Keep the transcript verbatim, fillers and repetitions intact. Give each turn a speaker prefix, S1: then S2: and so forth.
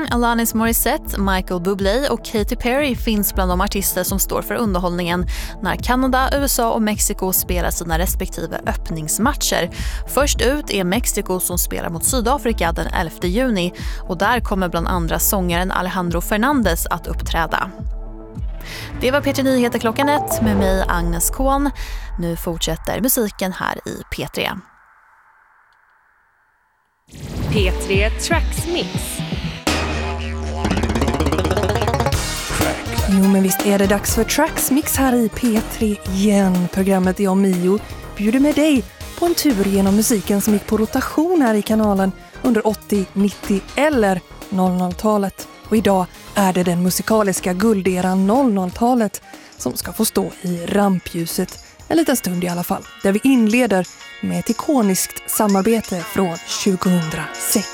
S1: Mm, Alanis Morissette, Michael Bublé och Katy Perry finns bland de artister som står för underhållningen när Kanada, U S A och Mexiko spelar sina respektive öppningsmatcher. Först ut är Mexiko som spelar mot Sydafrika den elfte juni och där kommer bland andra sångaren Alejandro Fernandez att uppträda. Det var P tre Nyheter klockan ett med mig Agnes Kohn. Nu fortsätter musiken här i P tre.
S2: P tre Tracks Mix.
S3: Jo, men visst är det dags för Tracks Mix här i P tre igen. Programmet jag, Mio, bjuder med dig på en tur genom musiken som gick på rotation här i kanalen under åttio-, nittio- eller noll noll-talet. Och idag är det den musikaliska gulderan noll noll-talet som ska få stå i rampljuset en liten stund i alla fall. Där vi inleder med ett ikoniskt samarbete från tjugohundrasex.